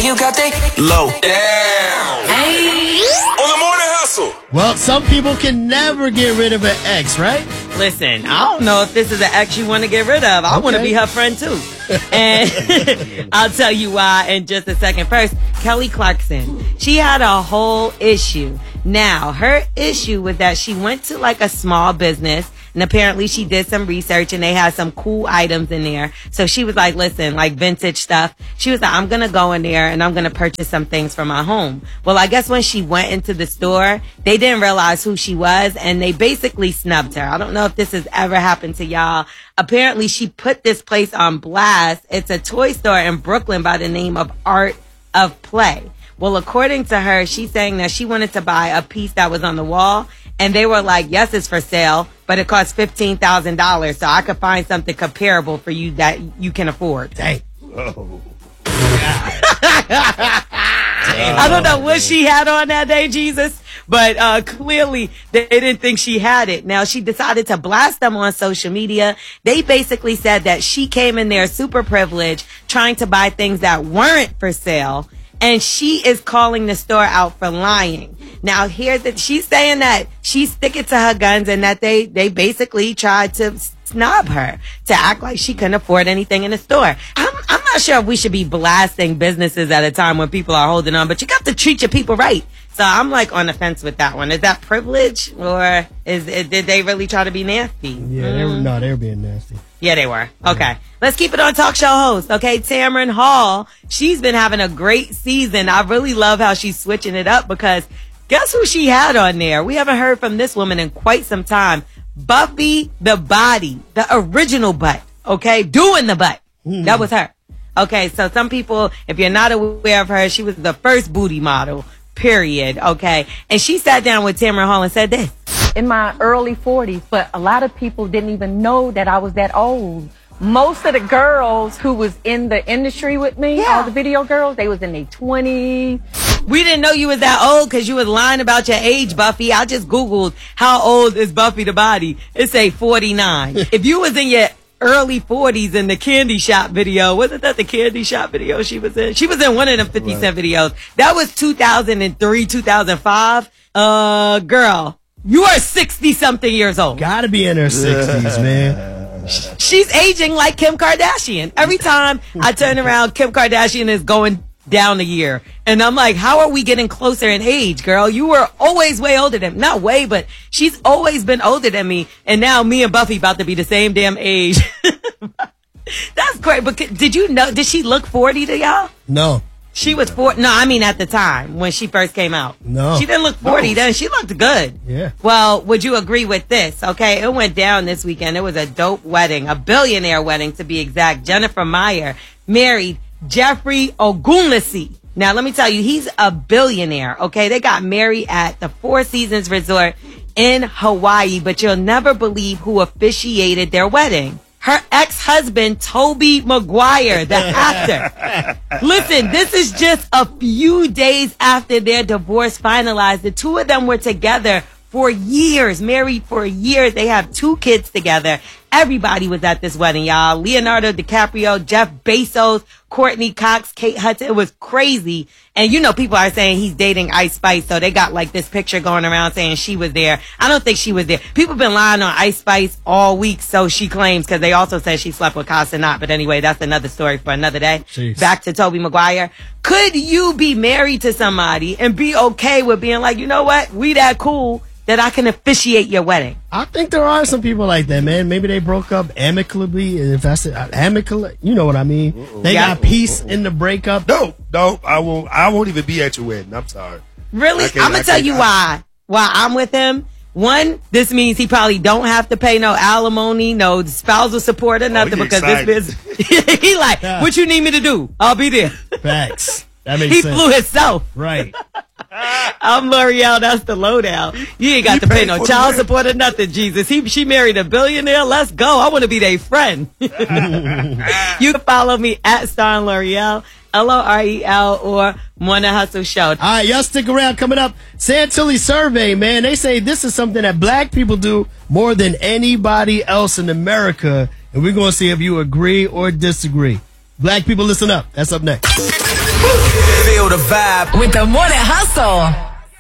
you got they low down. Hey. On the morning hustle. Well, some people can never get rid of an ex, right? Listen, I don't know if this is an ex you want to get rid of. I want to be her friend, too. And I'll tell you why in just a second. First, Kelly Clarkson. She had a whole issue. Now, her issue was that she went to like a small business, and apparently she did some research and they had some cool items in there. So she was like, listen, like vintage stuff. She was like, I'm going to go in there and I'm going to purchase some things for my home. Well, I guess when she went into the store, they didn't realize who she was and they basically snubbed her. I don't know if this has ever happened to y'all. Apparently she put this place on blast. It's a toy store in Brooklyn by the name of Art of Play. Well, according to her, she's saying that she wanted to buy a piece that was on the wall. And they were like, yes, it's for sale, but it costs $15,000. So I could find something comparable for you that you can afford. Dang. Oh. I don't know what she had on that day, Jesus, but clearly they didn't think she had it. Now, she decided to blast them on social media. They basically said that she came in there super privileged, trying to buy things that weren't for sale. And she is calling the store out for lying. Now, she's saying that she's sticking to her guns and that they basically tried to snob her to act like she couldn't afford anything in the store. I'm not sure if we should be blasting businesses at a time when people are holding on, but you got to treat your people right. So I'm like on the fence with that one. Is that privilege or did they really try to be nasty? Yeah, they were being nasty. Yeah, they were. Okay. Let's keep it on talk show host. Okay. Tamron Hall. She's been having a great season. I really love how she's switching it up because guess who she had on there? We haven't heard from this woman in quite some time. Buffy the Body, the original butt. Okay. Doing the butt. That was her. Okay. So some people, if you're not aware of her, she was the first booty model, period. Okay. And she sat down with Tamron Hall and said this. In my early 40s, but a lot of people didn't even know that I was that old. Most of the girls who was in the industry with me, all the video girls, they was in their 20s. We didn't know you was that old because you was lying about your age, Buffy. I just Googled how old is Buffy the Body. It say 49. If you was in your early 40s in the Candy Shop video, wasn't that the Candy Shop video she was in? She was in one of them 50 Cent videos. That was 2003, 2005. Girl. You are 60-something years old. Gotta be in her 60s, man. She's aging like Kim Kardashian. Every time I turn around, Kim Kardashian is going down a year. And I'm like, how are we getting closer in age, girl? You were always way older than me. Not way, but she's always been older than me. And now me and Buffy about to be the same damn age. That's great. But did you know, did she look 40 to y'all? No. She was 40. No, I mean at the time when she first came out. No. She didn't look 40 then. She looked good. Yeah. Well, would you agree with this? Okay. It went down this weekend. It was a dope wedding, a billionaire wedding to be exact. Jennifer Meyer married Jeffrey Ogunlesi. Now, let me tell you, he's a billionaire. Okay. They got married at the Four Seasons Resort in Hawaii, but you'll never believe who officiated their wedding. Her ex-husband, Tobey Maguire, the actor. Listen, this is just a few days after their divorce finalized. The two of them were together for years, married for years. They have 2 kids together. Everybody was at this wedding, y'all. Leonardo DiCaprio, Jeff Bezos, Courtney Cox, Kate Hudson. It was crazy. And you know, people are saying he's dating Ice Spice, so they got like this picture going around saying she was there. I don't think she was there. People been lying on Ice Spice all week, so she claims, because they also said she slept with Casanat. But anyway, that's another story for another day. Jeez. Back to Tobey Maguire. Could you be married to somebody and be okay with being like, you know what, we that cool that I can officiate your wedding? I think there are some people like that, man. Maybe they broke up amicably. If that's amicably, you know what I mean. They got peace in the breakup. No, I won't even be at your wedding. I'm sorry. Really? I'm gonna tell you why I'm with him. One, this means he probably don't have to pay no alimony, no spousal support or nothing, because excited. this business. He like, what you need me to do? I'll be there. Facts. That makes He sense. flew himself. Right. I'm L'Oreal. That's the lowdown. You ain't got to pay no child support or nothing, Jesus. She married a billionaire. Let's go. I want to be their friend. You can follow me at Star L'Oreal, LOREL, or Morning Hustle Show. All right, y'all stick around. Coming up, Santilli survey, man. They say this is something that black people do more than anybody else in America. And we're going to see if you agree or disagree. Black people, listen up. That's up next. Feel the vibe with the Morning Hustle.